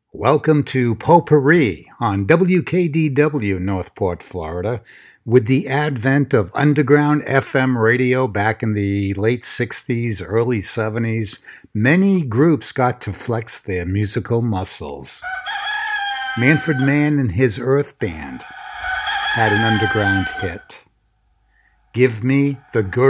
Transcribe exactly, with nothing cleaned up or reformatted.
Welcome to Potpourri on W K D W Northport, Florida. With the advent of underground F M radio back in the late sixties, early seventies, many groups got to flex their musical muscles. Manfred Mann and his Earth Band had an underground hit. Give Me the Good